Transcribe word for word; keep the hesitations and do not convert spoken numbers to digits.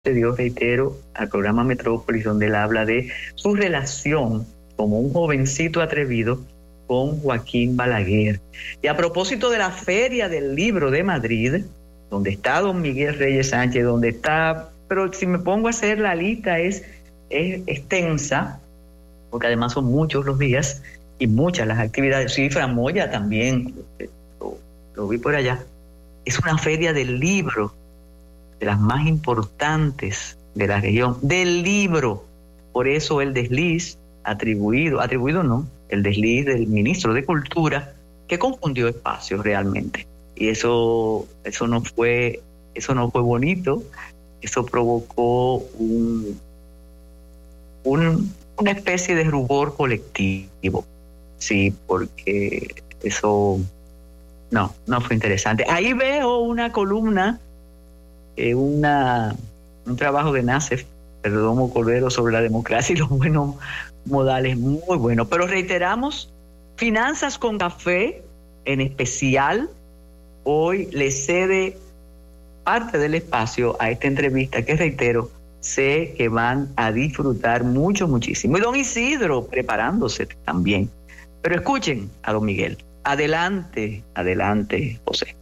dio, reitero, al programa Metrópolis, donde él habla de su relación como un jovencito atrevido con Joaquín Balaguer. Y a propósito de la Feria del Libro de Madrid, donde está don Miguel Reyes Sánchez, donde está, pero si me pongo a hacer la lista es, es extensa, porque además son muchos los días y muchas las actividades. Sí, Fran Moya también, lo, lo vi por allá. Es una feria del libro, de las más importantes de la región, del libro. Por eso el desliz atribuido, atribuido no, el desliz del ministro de Cultura, que confundió espacios realmente. Y eso, eso no fue, eso no fue bonito, eso provocó un, un, una especie de rubor colectivo. Sí, porque eso no, no fue interesante. Ahí veo una columna, eh, una, un trabajo de Nacef, Perdomo Cordero, sobre la democracia y los buenos modales, muy bueno. Pero reiteramos, Finanzas con Café, en especial, hoy le cede parte del espacio a esta entrevista que, reitero, sé que van a disfrutar mucho, muchísimo. Y don Isidro preparándose también. Pero escuchen a don Miguel. Adelante, adelante, José.